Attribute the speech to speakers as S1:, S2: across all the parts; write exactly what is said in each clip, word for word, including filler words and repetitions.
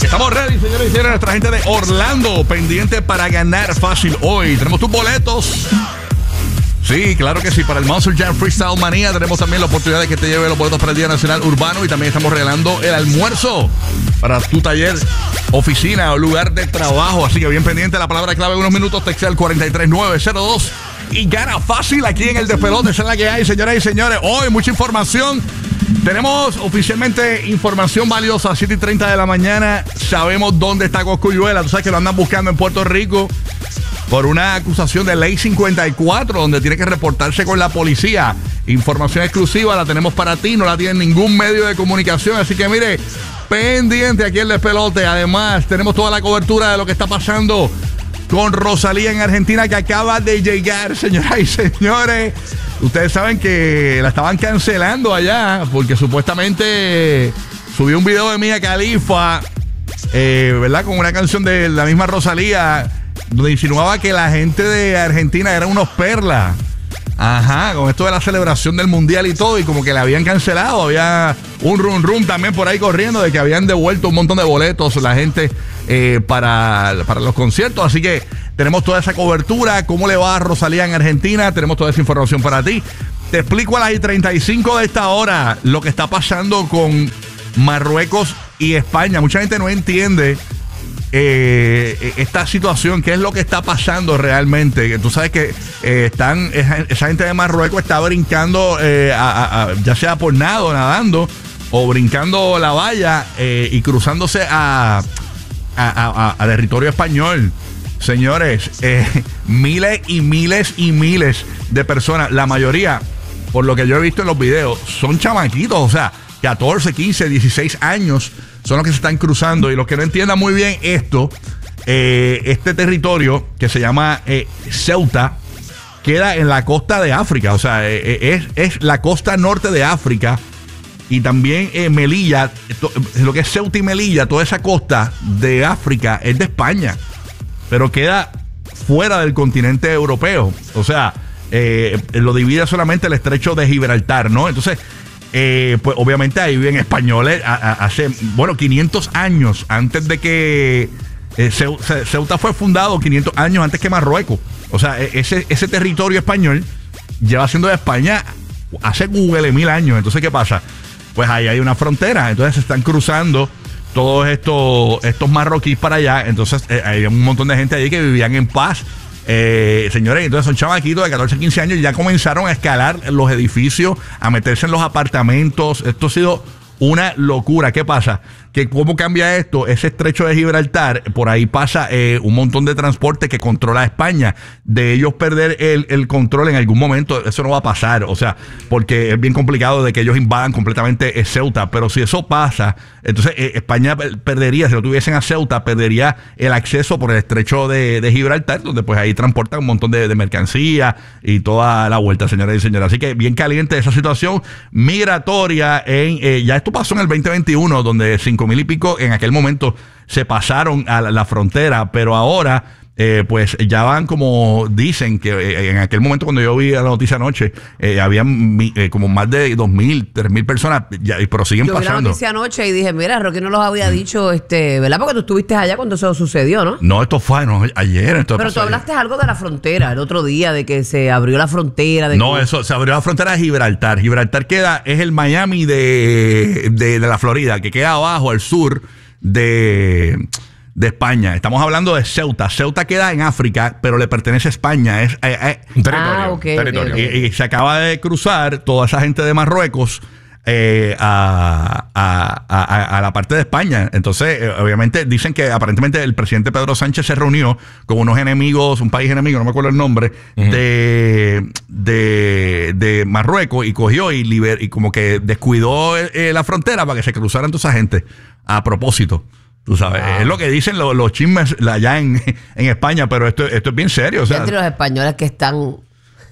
S1: Estamos ready, señores y señores, nuestra gente de Orlando, pendiente para ganar fácil hoy. Tenemos tus boletos. Sí, claro que sí, para el Monster Jam Freestyle Manía tenemos también la oportunidad de que te lleve los boletos para el Día Nacional Urbano y también estamos regalando el almuerzo para tu taller, oficina o lugar de trabajo. Así que bien pendiente, la palabra clave en unos minutos, texta al cuatro tres nueve cero dos y gana fácil aquí en el Despelote. Esa es la que hay, señoras y señores. Hoy mucha información. Tenemos oficialmente información valiosa. siete y treinta de la mañana. Sabemos dónde está Cosculluela. Tú sabes que lo andan buscando en Puerto Rico por una acusación de ley cincuenta y cuatro, donde tiene que reportarse con la policía. Información exclusiva la tenemos para ti, no la tiene ningún medio de comunicación. Así que mire, pendiente aquí el Despelote. Además, tenemos toda la cobertura de lo que está pasando con Rosalía en Argentina, que acaba de llegar, señoras y señores. Ustedes saben que la estaban cancelando allá porque supuestamente subió un video de Mia Khalifa, eh, ¿verdad? Con una canción de la misma Rosalía, donde insinuaba que la gente de Argentina eran unos perlas. Ajá, con esto de la celebración del mundial y todo, y como que la habían cancelado. Había un rum rum también por ahí corriendo de que habían devuelto un montón de boletos la gente eh, para, para los conciertos. Así que tenemos toda esa cobertura. ¿Cómo le va a Rosalía en Argentina? Tenemos toda esa información para ti. Te explico a las treinta y cinco de esta hora lo que está pasando con Marruecos y España. Mucha gente no entiende Eh, esta situación, qué es lo que está pasando realmente. Tú sabes que eh, están esa, esa gente de Marruecos está brincando, eh, a, a, a, ya sea por nado, nadando o brincando la valla eh, y cruzándose a, a, a, a territorio español. Señores, eh, miles y miles y miles de personas, la mayoría, por lo que yo he visto en los videos, son chamaquitos, o sea, catorce, quince, dieciséis años son los que se están cruzando. Y los que no entiendan muy bien esto, eh, este territorio que se llama eh, Ceuta queda en la costa de África. O sea, eh, es, es la costa norte de África. Y también eh, Melilla, to, lo que es Ceuta y Melilla, toda esa costa de África es de España, pero queda fuera del continente europeo. O sea, eh, lo divide solamente el estrecho de Gibraltar, ¿no? Entonces, Eh, pues obviamente ahí viven españoles a, a, hace, bueno, quinientos años antes de que eh, Ceuta fue fundado, quinientos años antes que Marruecos. O sea, ese, ese territorio español lleva siendo de España hace Google mil años. Entonces, ¿qué pasa? Pues ahí hay una frontera, entonces se están cruzando todos estos, estos marroquíes para allá. Entonces eh, hay un montón de gente ahí que vivían en paz. Eh, señores, entonces son chamaquitos de catorce, quince años y ya comenzaron a escalar los edificios, a meterse en los apartamentos. Esto ha sido una locura. ¿Qué pasa? Que cómo cambia esto, ese estrecho de Gibraltar, por ahí pasa eh, un montón de transporte que controla España. De ellos perder el, el control en algún momento, eso no va a pasar. O sea, porque es bien complicado de que ellos invadan completamente eh, Ceuta. Pero si eso pasa, entonces eh, España perdería, si lo tuviesen a Ceuta, perdería el acceso por el estrecho de, de Gibraltar, donde pues ahí transportan un montón de, de mercancía y toda la vuelta, señoras y señores. Así que bien caliente esa situación migratoria. En eh, ya esto pasó en el veinte veintiuno, donde cinco mil y pico en aquel momento se pasaron a la, la frontera, pero ahora eh, pues ya van, como dicen que eh, en aquel momento cuando yo vi la noticia anoche eh, habían eh, como más de dos mil, tres mil personas, ya, pero siguen
S2: yo
S1: pasando.
S2: Yo vi la noticia anoche y dije, mira, Rocky no los había dicho, este, ¿verdad? Porque tú estuviste allá cuando eso sucedió, ¿no?
S1: No, esto fue no, ayer. Esto
S2: pero tú hablaste ayer. Algo de la frontera el otro día, de que se abrió la frontera. De
S1: no,
S2: que...
S1: eso, se abrió la frontera de Gibraltar. Gibraltar queda, es el Miami de, de, de la Florida, que queda abajo al sur de... de España. Estamos hablando de Ceuta. Ceuta queda en África, pero le pertenece a España. Es eh, eh,
S3: un territorio.
S2: Ah, okay,
S3: territorio.
S2: Okay, okay.
S1: Y, y se acaba de cruzar toda esa gente de Marruecos eh, a, a, a, a la parte de España. Entonces, eh, obviamente, dicen que aparentemente el presidente Pedro Sánchez se reunió con unos enemigos, un país enemigo, no me acuerdo el nombre, uh-huh. de, de, de Marruecos, y cogió y, liber, y como que descuidó eh, la frontera para que se cruzaran toda esa gente a propósito. Tú sabes, wow. Es lo que dicen los, los chismes allá en, en España, pero esto, esto es bien serio. O sea,
S2: entre los españoles que están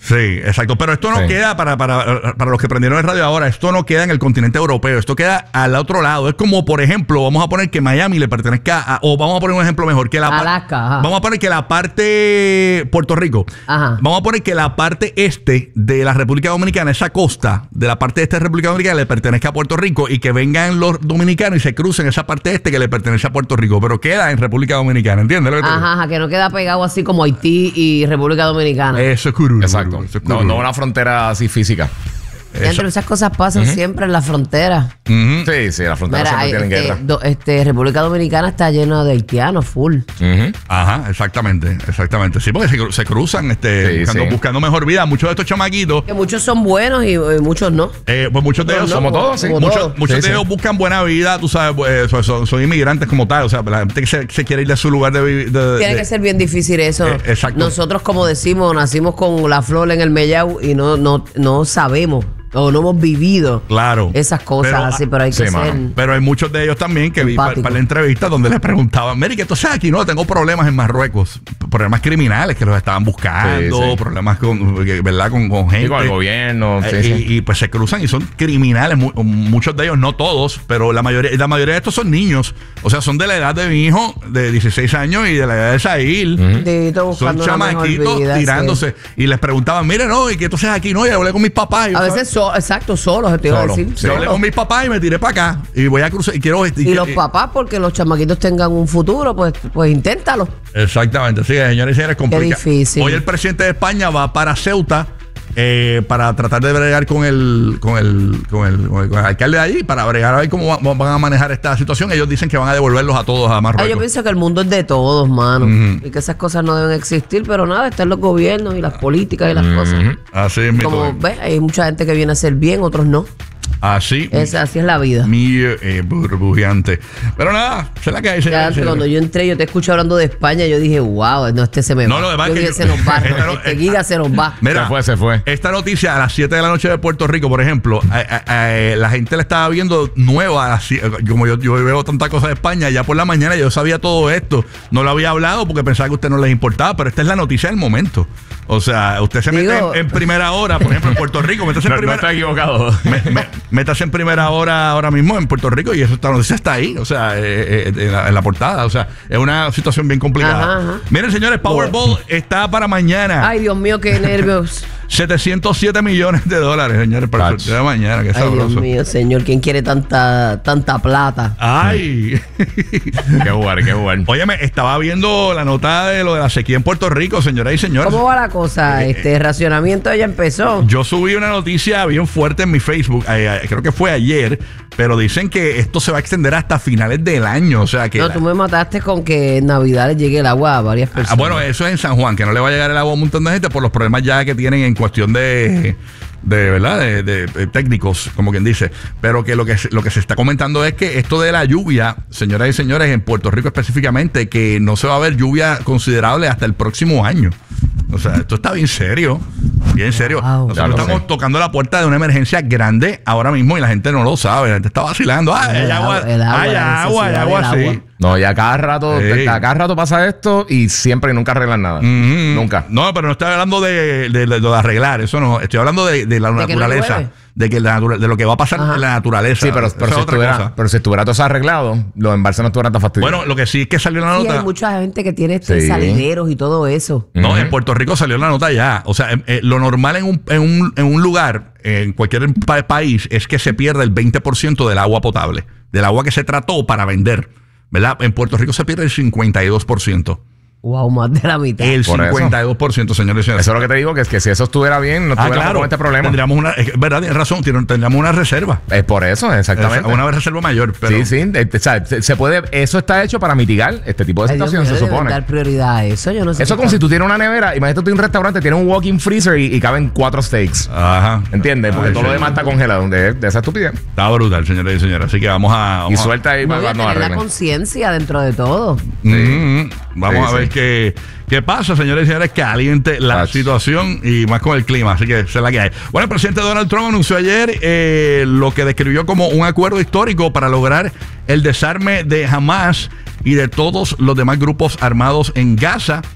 S1: Sí, exacto. Pero esto no
S3: Sí.
S1: queda para, para, para los que prendieron el radio ahora. Esto no queda en el continente europeo. Esto queda al otro lado. Es como, por ejemplo, vamos a poner que Miami le pertenezca a, o vamos a poner un ejemplo mejor, que la pa-
S2: Alaska, ajá.
S1: Vamos a poner que la parte Puerto Rico.
S2: Ajá.
S1: Vamos a poner que la parte este de la República Dominicana, esa costa de la parte este de la República Dominicana le pertenezca a Puerto Rico y que vengan los dominicanos y se crucen esa parte este que le pertenece a Puerto Rico, pero queda en República Dominicana. ¿Entiendes lo que te digo?
S2: Ajá, ajá, que no queda pegado así como Haití y República Dominicana.
S1: Eso es curul.
S3: Exacto.
S1: Eso es
S3: No,
S1: curul.
S3: no una frontera así física.
S2: Entre esas cosas pasan siempre en la frontera.
S1: Ujú.
S3: Sí, sí, las fronteras
S2: Mira,
S3: siempre
S2: hay,
S3: tienen
S2: este,
S3: guerra.
S2: do- este, República Dominicana está llena de haitianos, full.
S3: Ujú.
S1: Ajá, exactamente, exactamente. Sí, porque se, cru- se cruzan este,
S3: Sí,
S1: buscando,
S3: sí.
S1: buscando mejor vida. Muchos de estos chamaquitos,
S2: Que muchos son buenos y, y muchos no.
S1: eh, pues muchos de
S2: No,
S1: ellos
S2: no,
S1: son
S3: Como todos, sí.
S2: como
S1: muchos,
S2: todos.
S1: muchos
S3: Sí,
S1: de
S3: sí.
S1: ellos buscan buena vida, tú sabes, pues, son, son- son inmigrantes como tal. O sea, la gente que se, se quiere ir de su lugar de vivir.
S2: Tiene que ser bien difícil eso.
S1: Eh, exacto.
S2: Nosotros, como decimos, nacimos con la flor en el mellao y no, no, no sabemos o no hemos vivido
S1: Claro.
S2: esas cosas
S1: Pero,
S2: así, pero hay
S3: sí,
S2: que ser.
S3: mano.
S1: Pero hay muchos de ellos también que vi para,
S2: Empático.
S1: para la entrevista donde les preguntaban, Mary, ¿qué tú haces aquí? No, tengo problemas en Marruecos. Problemas criminales que los estaban buscando,
S3: Sí, sí.
S1: problemas con, ¿verdad? Con, con gente.
S3: Y con el gobierno. sí,
S1: Eh,
S3: sí.
S1: y, y, pues se cruzan y son criminales, mu- muchos de ellos, no todos, pero la mayoría, la mayoría de estos son niños. O sea, son de la edad de mi hijo, de dieciséis años, y de la edad de Sahil.
S2: Bendito,
S1: Son
S2: buscando una mejor
S1: chamaquitos
S2: vida,
S1: tirándose.
S2: sí.
S1: Y les preguntaban, mire, no, ¿y qué tú haces aquí? No, y hablé con mis papás. Y,
S2: A veces, so- exacto, solos, te iba a
S3: Solo,
S2: decir.
S3: sí.
S1: yo hablé
S2: solos.
S1: con mis papás y me tiré para acá. Y voy a cruzar. Y quiero. Y,
S2: Y los
S1: y-
S2: papás, porque los chamaquitos tengan un futuro, pues, pues inténtalo.
S1: Exactamente, sí, señores y señores, complica.
S2: difícil.
S1: Hoy el presidente de España va para Ceuta eh, para tratar de bregar con el, con el, con el, con el, con el alcalde de allí, para bregar a ver cómo va- van a manejar esta situación. Ellos dicen que van a devolverlos a todos a
S2: Ah,
S1: Marruecos.
S2: yo pienso que el mundo es de todos, mano.
S1: Ujú.
S2: Y que esas cosas no deben existir, pero nada, están los gobiernos y las políticas y las cosas.
S1: Así es, mi
S2: Como
S1: todo.
S2: ves, hay mucha gente que viene a hacer bien, otros no.
S1: Así,
S2: Es, así es la vida.
S1: mi eh, burbujeante. Pero nada, se la que hay,
S2: Ya,
S1: señores y señores.
S2: cuando yo entré, yo te escucho hablando de España, yo dije, wow, no, este se me
S1: No,
S2: va.
S1: lo demás
S2: yo
S1: que
S2: dije,
S1: yo-
S2: se nos va.
S1: Esta no-
S2: este giga se nos va.
S1: Mira,
S3: Se fue, se fue.
S1: esta noticia a las siete de la noche de Puerto Rico, por ejemplo, a- a- a- la gente la estaba viendo nueva. a las sie- Como yo, yo veo tanta cosa de España, ya por la mañana yo sabía todo esto. No lo había hablado porque pensaba que a usted no les importaba, pero esta es la noticia del momento. O sea, usted se mete
S2: Digo-
S1: en, en primera hora, por ejemplo, en Puerto Rico, métase en
S3: No, no
S1: primera
S3: está equivocado.
S1: me- me- métase en primera hora ahora mismo en Puerto Rico y eso está, noticia está ahí, o sea, eh, eh, en, la, en la portada. O sea, es una situación bien complicada.
S2: Ajá, ajá.
S1: Miren, señores, Powerball está para mañana.
S2: Ay, Dios mío, qué nervios.
S1: setecientos siete millones de dólares, señores, para el
S3: Tach.
S1: sorteo de mañana. Qué
S2: Ay, Dios
S1: sabroso.
S2: mío, señor, ¿quién quiere tanta, tanta plata?
S1: Ay.
S3: Qué jugar, qué jugar.
S1: Óyeme, estaba viendo la nota de lo de la sequía en Puerto Rico, señoras y señores.
S2: ¿Cómo va la cosa?
S1: Eh,
S2: Este racionamiento ya empezó.
S1: Yo subí una noticia bien fuerte en mi Facebook, eh, eh, creo que fue ayer, pero dicen que esto se va a extender hasta finales del año. O sea que.
S2: No,
S1: la-
S2: tú me mataste con que en Navidad le llegue el agua a varias personas.
S1: Ah, bueno, eso es en San Juan, que no le va a llegar el agua a un montón de gente por los problemas ya que tienen en cuestión de, de verdad, de, de- de técnicos, como quien dice. Pero que lo que se- lo que se está comentando es que esto de la lluvia, señoras y señores, en Puerto Rico específicamente, que no se va a ver lluvia considerable hasta el próximo año. O sea, esto está bien serio, bien serio.
S2: Wow.
S1: Nosotros
S3: Ya lo
S1: estamos
S3: sé.
S1: tocando la puerta de una emergencia grande ahora mismo y la gente no lo sabe. La gente está vacilando. Ay, hay
S2: El
S1: agua,
S2: agua- el agua,
S1: hay
S2: la
S1: agua, hay
S2: necesidad
S1: agua,
S2: del
S1: sí.
S2: agua.
S3: No, ya cada rato,
S1: Sí.
S3: a cada rato pasa esto y siempre y nunca arreglan nada.
S1: Ujú.
S3: Nunca.
S1: No, pero no estoy hablando de, de, de- de arreglar, eso no. Estoy hablando de, de la
S2: ¿De que no
S1: naturaleza.
S2: llueve?
S1: de que la natura- de lo que va a pasar
S2: Ajá.
S1: en la naturaleza.
S3: Sí, pero,
S1: Esa
S3: pero,
S1: es
S3: si
S1: otra
S3: estuviera,
S1: cosa.
S3: pero si estuviera todo eso arreglado, los embalses no estuvieran tan fastidiosos.
S1: Bueno, lo que sí es que salió la
S2: Sí,
S1: nota.
S2: hay mucha gente que tiene este
S3: Sí.
S2: salideros y todo eso.
S1: No,
S3: Ujú.
S1: en Puerto Rico salió la nota ya. O sea, eh, eh, lo normal en un, en un, en un lugar, en cualquier pa- país, es que se pierda el veinte por ciento del agua potable, del agua que se trató para vender. ¿Verdad? En Puerto Rico se pierde el cincuenta y dos por ciento.
S2: Wow, más de la mitad.
S1: El
S3: Por eso.
S1: cincuenta y dos por ciento, señores y señores.
S3: eso es lo que te digo, que es que si eso estuviera bien, no
S1: Ah,
S3: estuviéramos
S1: claro.
S3: con este problema.
S1: Tendríamos una, es verdad, tienes razón, tiene- tendríamos una reserva.
S3: Es por eso, exactamente.
S1: Una reserva mayor. Pero,
S3: Sí, sí. eh, o sea, se, se puede, eso está hecho para mitigar este tipo de
S2: Ay, Dios
S3: situaciones,
S2: mío,
S3: se
S2: deben
S3: supone.
S2: dar prioridad a eso. Yo no sé.
S3: Eso es como si tú tienes una nevera, imagínate tú en un restaurante, tienes un walk-in freezer y, y caben cuatro steaks.
S1: Ajá.
S3: ¿Entiendes? Porque
S1: Ay,
S3: todo lo
S1: sí.
S3: demás está congelado. De, de esa estupidez.
S1: Está brutal, señores y señores. Así que vamos a.
S3: Y
S1: Vamos a-
S3: suelta ahí
S2: No,
S3: para
S2: voy a
S3: que nos
S2: tener la
S3: arreglen.
S2: conciencia dentro de todo.
S1: Mm, vamos
S3: Sí,
S1: a ver
S3: sí.
S1: qué, qué pasa, señores y señores. Caliente la
S3: Ach.
S1: situación y más con el clima. Así que esa es la que hay. Bueno, el presidente Donald Trump anunció ayer eh, lo que describió como un acuerdo histórico para lograr el desarme de Hamas y de todos los demás grupos armados en Gaza.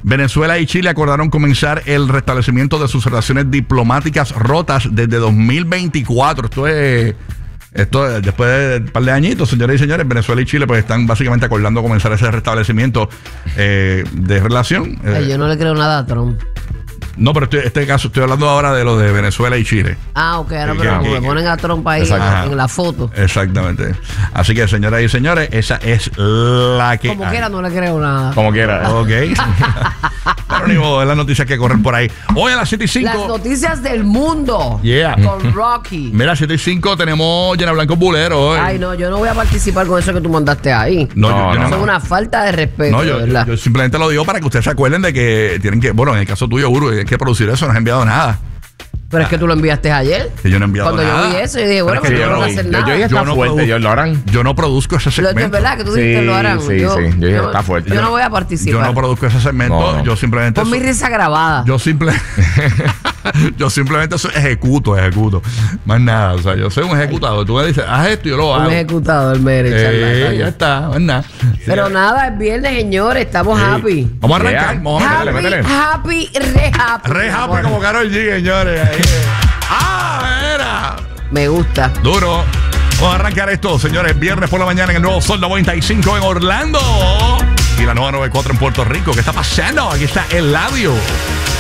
S1: Venezuela y Chile acordaron comenzar el restablecimiento de sus relaciones diplomáticas rotas desde dos mil veinticuatro. Esto es... Esto es, después de un par de añitos, señores y señores, Venezuela y Chile pues están básicamente acordando comenzar ese restablecimiento eh, de relación. Eh,
S2: Ay, yo no le creo nada a Trump.
S1: No, pero en este caso estoy hablando ahora de lo de Venezuela y Chile.
S2: Ah, ok, ahora
S1: Sí,
S2: pero
S1: que-
S2: me
S1: que-
S2: ponen a Trump ahí
S1: Exacto.
S2: en la foto.
S1: Exactamente. Así que, señoras y señores, esa es la que
S2: Como
S1: hay.
S2: quiera, no le creo nada.
S3: Como quiera.
S1: Ok. Pero ni modo, es las noticias que corren por ahí. Hoy a las siete y
S2: Las
S1: cinco.
S2: noticias del mundo.
S1: Yeah.
S2: Con Rocky.
S1: Mira, siete y cinco tenemos Llena Blanco Bulero hoy.
S2: Ay, no, yo no voy a participar con eso que tú mandaste ahí.
S1: No, yo-
S3: No,
S1: yo
S3: no,
S2: Eso
S1: no.
S2: es una falta de respeto,
S1: No, yo,
S2: de verdad.
S1: yo simplemente lo digo para que ustedes se acuerden de que tienen que, bueno, en el caso tuyo, Uru, hay que producir eso, no has enviado nada.
S2: Pero es que tú lo enviaste ayer.
S1: Que yo no he enviado
S2: Cuando
S1: nada.
S2: yo vi eso, yo dije, bueno,
S1: Pero es
S2: pero
S1: que
S2: no
S1: yo
S2: vas a
S1: no-
S2: hacer
S3: Yo,
S2: nada.
S3: yo dije,
S1: Yo
S3: está
S1: no
S3: fuerte,
S1: produ-
S3: yo lo harán.
S1: Yo no produzco ese
S2: Lo-
S1: segmento.
S2: es verdad que tú dijiste
S3: Sí,
S2: lo harán.
S3: sí,
S2: yo,
S3: sí. Yo dije, está fuerte.
S2: Yo no voy a participar.
S1: Yo no produzco ese segmento.
S3: No, no.
S1: Yo simplemente.
S2: Pon mi
S1: so-
S2: risa grabada.
S1: Yo simple yo simplemente soy ejecuto, ejecuto. Más nada. O sea, yo soy un ejecutador. Tú me dices, haz esto y yo lo hago.
S2: Un ejecutador, mere,
S1: Eh,
S2: charlatán.
S1: ya está, más nada.
S2: Pero
S1: Sí.
S2: nada, es viernes, señores. Estamos
S1: Sí.
S2: happy.
S1: Vamos a arrancar.
S3: Yeah.
S1: Vamos a
S2: Happy,
S1: arrancar.
S3: métele.
S2: happy, re happy.
S1: Re happy
S2: Bueno,
S1: como Karol G, señores. Ahí es. ¡Ah, era!
S2: Me gusta.
S1: Duro. Vamos a arrancar esto, señores. Viernes por la mañana en el nuevo Sol noventa y cinco en Orlando. Y la nueva noventa y cuatro en Puerto Rico. ¿Qué está pasando? Aquí está Eladio.